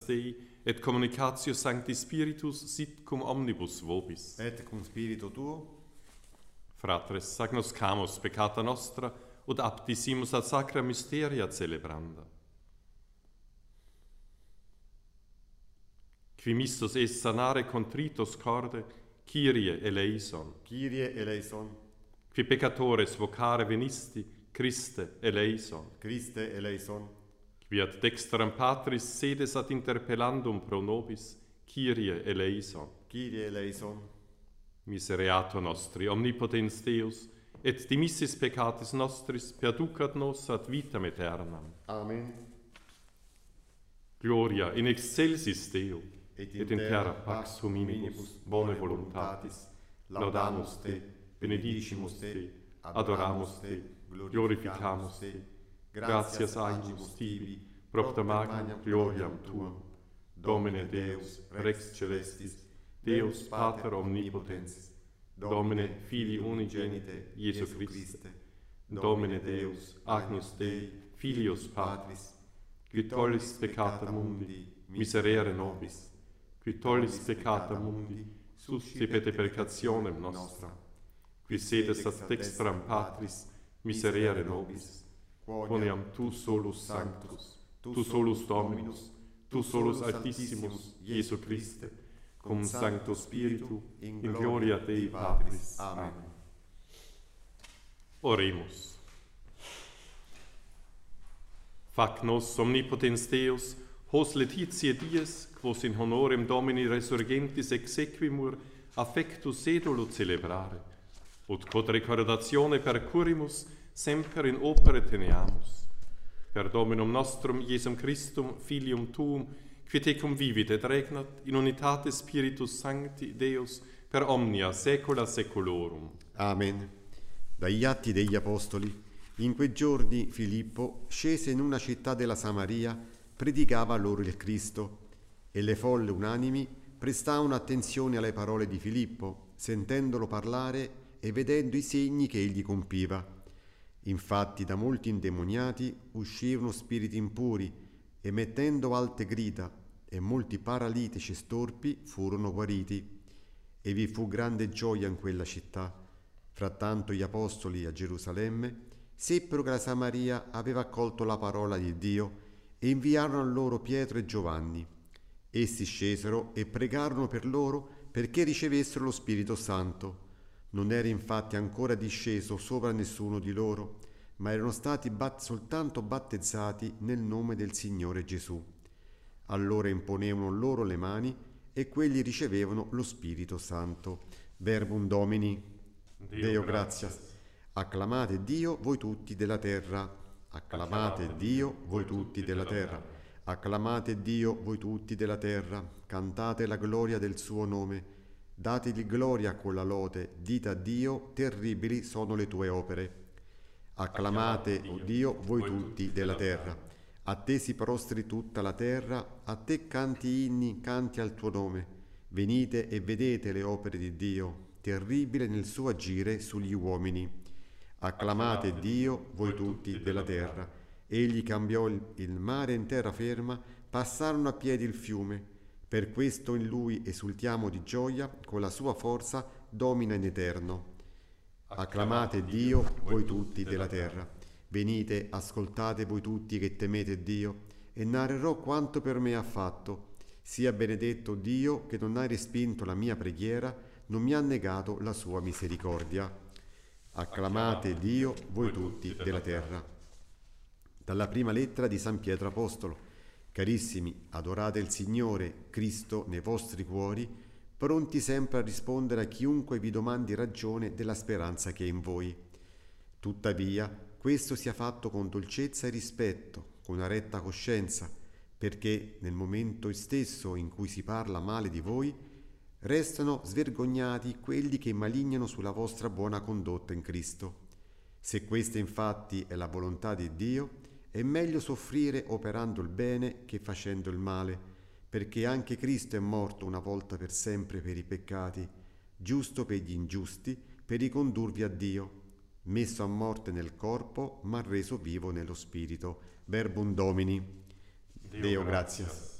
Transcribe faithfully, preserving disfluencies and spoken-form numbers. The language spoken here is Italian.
Dei, et communicatio Sancti Spiritus sit cum omnibus vobis. Et cum spiritu tuo, Fratres, agnoscamus peccata nostra, ut aptisimus ad sacra mysteria celebranda. Qui mistus est sanare contritos corde, Kyrie eleison. Kyrie eleison, Qui peccatores vocare venisti, Christe eleison. Christe eleison, Qui ad dexteram Patris sedes ad interpellandum pro nobis, Kyrie eleison. Kyrie eleison, Misereatur nostri, omnipotens Deus, et dimissis peccatis nostris perducat nos ad vitam aeternam. Amen. Gloria in excelsis Deo, Et et in terra pax hominibus bone voluntatis, laudamus Te, benedicimus Te, adoramus Te, glorificamus Te, gratias agnibus Tibi, propter magnam gloriam Tuam, Domine Deus, Rex Celestis, Deus Pater Omnipotens, Domine Filii Unigenite, Iesu Christe, Domine Deus, Agnus Dei, Filius Patris, qui tollis peccata mundi, miserere nobis, qui tollis peccata mundi, suscipete peccationem nostra, qui sedes ad dextram Patris, miserere nobis, quoniam Tu solus Sanctus, Tu solus Dominus, Tu solus Altissimus, Iesu Christe, cum Sancto Spiritu, in gloria Dei Patris. Amen. Oremus. Fac nos omnipotens Deus, hos laetitiae dies, quos in honorem Domini resurgentis exequimur, affectus sedolo celebrare, ut quod recordatione percurrimus, semper in opere teneamus. Per Dominum nostrum Iesum Christum, Filium Tuum, qui tecum vivit et regnat in unitate Spiritus Sancti Deus per omnia saecula saeculorum. Amen. Dagli Atti degli Apostoli, in quei giorni Filippo scese in una città della Samaria, predicava loro il Cristo, e le folle unanimi prestavano attenzione alle parole di Filippo, sentendolo parlare e vedendo i segni che egli compiva. Infatti da molti indemoniati uscivano spiriti impuri, e mettendo alte grida, e molti paralitici e storpi furono guariti. E vi fu grande gioia in quella città. Frattanto gli apostoli a Gerusalemme seppero che la Samaria aveva accolto la parola di Dio, e inviarono a loro Pietro e Giovanni. Essi scesero e pregarono per loro perché ricevessero lo Spirito Santo. Non era infatti ancora disceso sopra nessuno di loro, ma erano stati bat- soltanto battezzati nel nome del Signore Gesù. Allora imponevano loro le mani e quelli ricevevano lo Spirito Santo. Verbum Domini. Dio, Deo gratias. Acclamate Dio voi tutti della terra. Acclamate Dio voi tutti della terra. Acclamate Dio voi tutti della terra. Cantate la gloria del suo nome. Dategli gloria con la lode. Dite a Dio, terribili sono le tue opere. Acclamate, o Dio, voi tutti della terra. A te si prostri tutta la terra, a te canti inni, canti al tuo nome. Venite e vedete le opere di Dio, terribile nel suo agire sugli uomini. Acclamate Dio, voi tutti della terra. Egli cambiò il, il mare in terra ferma, passarono a piedi il fiume. Per questo in lui esultiamo di gioia, con la sua forza domina in eterno. Acclamate Dio, voi tutti della terra. Venite, ascoltate voi tutti che temete Dio, e narrerò quanto per me ha fatto. Sia benedetto Dio che non ha respinto la mia preghiera, non mi ha negato la sua misericordia. Acclamate Dio, voi tutti della terra. Dalla prima lettera di San Pietro Apostolo. Carissimi, adorate il Signore, Cristo, nei vostri cuori, pronti sempre a rispondere a chiunque vi domandi ragione della speranza che è in voi. Tuttavia, questo sia fatto con dolcezza e rispetto, con una retta coscienza, perché nel momento stesso in cui si parla male di voi, restano svergognati quelli che malignano sulla vostra buona condotta in Cristo. Se questa infatti è la volontà di Dio, è meglio soffrire operando il bene che facendo il male, perché anche Cristo è morto una volta per sempre per i peccati, giusto per gli ingiusti, per ricondurvi a Dio, messo a morte nel corpo, ma reso vivo nello spirito. Verbum Domini. Dio, Deo gratias. gratias.